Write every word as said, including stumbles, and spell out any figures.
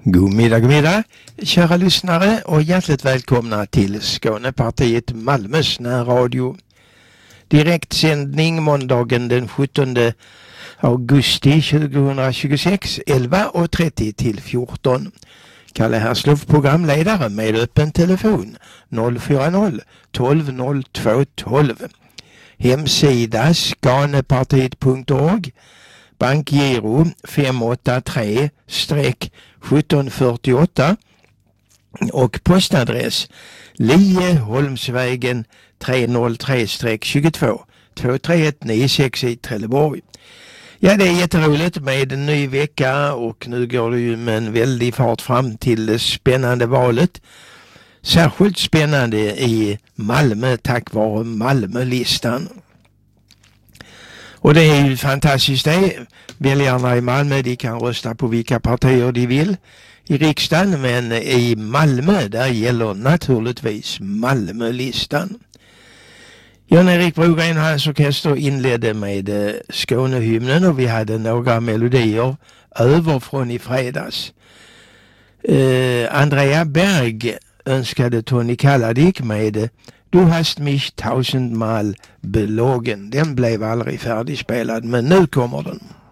God middag, god middag, kära lyssnare, och hjärtligt välkomna till Skånepartiet Malmös närradio. Direktsändning måndagen den sjuttonde augusti tjugohundratjugosex, elva och trettio till fjorton. Kalle Herslov, programledare, med öppen telefon noll fyra noll tolv noll två tolv. Hemsida skanepartiet punkt org. Bankgiro fem åtta tre sjutton fyrtioåtta och postadress Lieholmsvägen tre noll tre tjugotvå två tre ett nio sex i Trelleborg. Ja, det är jätteroligt med en ny vecka, och nu går det ju med en väldig fart fram till det spännande valet. Särskilt spännande i Malmö tack vare Malmölistan. Och det är ju fantastiskt det. Väljarna i Malmö, de kan rösta på vilka partier de vill i riksdagen, men i Malmö där gäller naturligtvis Malmölistan. Jan-Erik Brogren och hans orkester inledde med Skånehymnen, och vi hade några melodier över från i fredags. Eh, Andrea Berg önskade Tony Kalladik med Du hast mich tausendmal belogen. Den blev aldrig färdigspelad, men nu kommer den.